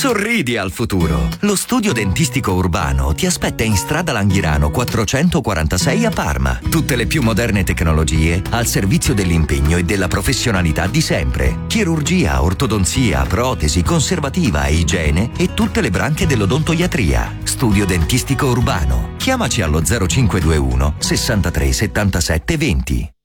Sorridi al futuro. Lo studio dentistico urbano ti aspetta in strada Langhirano 446 a Parma. Tutte le più moderne tecnologie al servizio dell'impegno e della professionalità di sempre. Chirurgia, ortodonzia, protesi, conservativa e igiene e tutte le branche dell'odontoiatria. Studio dentistico urbano. Chiamaci allo 0521 63 77 20.